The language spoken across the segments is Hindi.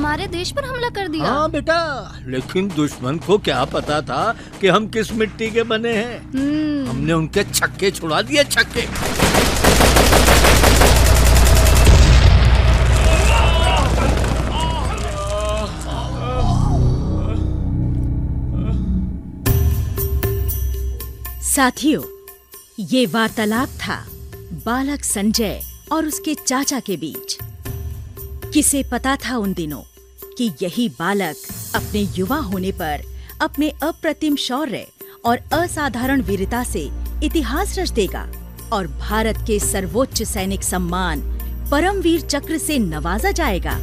हमारे देश पर हमला कर दिया। हाँ बेटा, लेकिन दुश्मन को क्या पता था कि हम किस मिट्टी के बने हैं। हमने उनके छक्के छुड़ा दिए, छक्के। साथियों, ये वार्तालाप था बालक संजय और उसके चाचा के बीच। किसे पता था उन दिनों कि यही बालक अपने युवा होने पर अपने अप्रतिम शौर्य और असाधारण वीरता से इतिहास रच देगा और भारत के सर्वोच्च सैनिक सम्मान परमवीर चक्र से नवाजा जाएगा।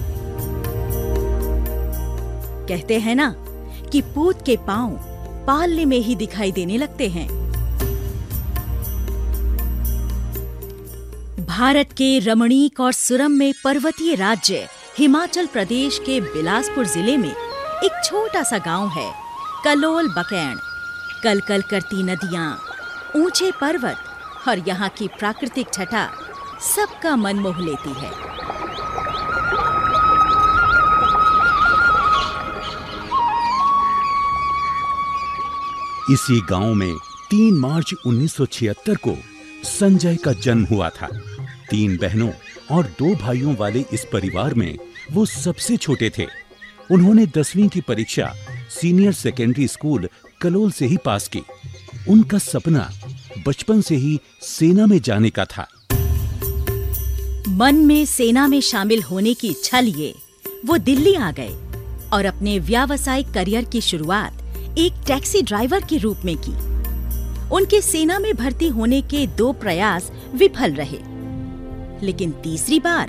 कहते हैं ना कि पूत के पांव पालने में ही दिखाई देने लगते हैं। भारत के रमणीक और सुरम्य पर्वतीय राज्य हिमाचल प्रदेश के बिलासपुर जिले में एक छोटा सा गांव है कलोल बकैण। कल कल करती नदियां, ऊंचे पर्वत और यहाँ की प्राकृतिक छटा सबका मन मोह लेती है। इसी गांव में 3 मार्च 1976 को संजय का जन्म हुआ था। 3 बहनों और 2 भाइयों वाले इस परिवार में वो सबसे छोटे थे। उन्होंने 10वीं की परीक्षा सीनियर सेकेंडरी स्कूल कलोल से ही पास की। उनका सपना बचपन से ही सेना में जाने का था। मन में सेना में शामिल होने की इच्छा लिए वो दिल्ली आ गए और अपने व्यावसायिक करियर की शुरुआत एक टैक्सी ड्राइवर के रूप में की। उनके सेना में भर्ती होने के 2 प्रयास विफल रहे, लेकिन तीसरी बार